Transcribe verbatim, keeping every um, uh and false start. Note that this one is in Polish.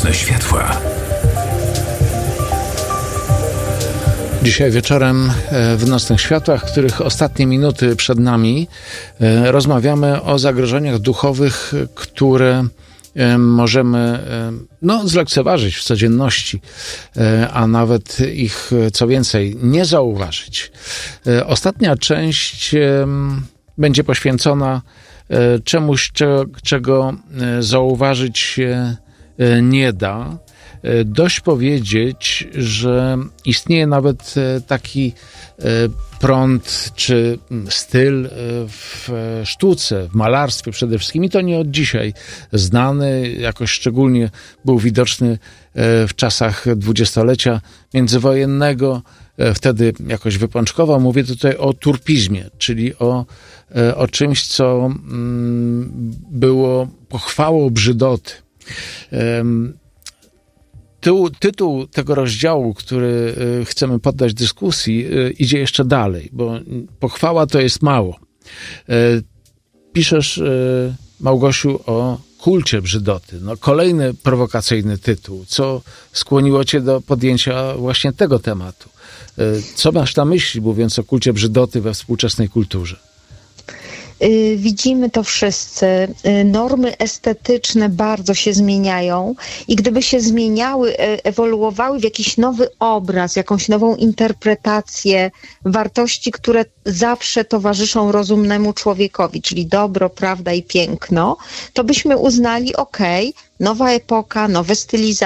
Nocne światła. Dzisiaj wieczorem w Nocnych Światłach, których ostatnie minuty przed nami, rozmawiamy o zagrożeniach duchowych, które możemy no, zlekceważyć w codzienności, a nawet ich, co więcej, nie zauważyć. Ostatnia część będzie poświęcona czemuś, czego zauważyć się nie da. Dość powiedzieć, że istnieje nawet taki prąd czy styl w sztuce, w malarstwie przede wszystkim, i to nie od dzisiaj znany, jakoś szczególnie był widoczny w czasach dwudziestolecia międzywojennego, wtedy jakoś wypączkował. Mówię tutaj o turpizmie, czyli o, o czymś, co było pochwałą brzydoty. Tytuł tego rozdziału, który chcemy poddać dyskusji, idzie jeszcze dalej, bo pochwała to jest mało. Piszesz, Małgosiu, o kulcie brzydoty. No, kolejny prowokacyjny tytuł. Co skłoniło cię do podjęcia właśnie tego tematu? Co masz na myśli, mówiąc o kulcie brzydoty we współczesnej kulturze? Widzimy to wszyscy. Normy estetyczne bardzo się zmieniają i gdyby się zmieniały, ewoluowały w jakiś nowy obraz, jakąś nową interpretację wartości, które zawsze towarzyszą rozumnemu człowiekowi, czyli dobro, prawda i piękno, to byśmy uznali, okej, nowa epoka, nowe stylizacje,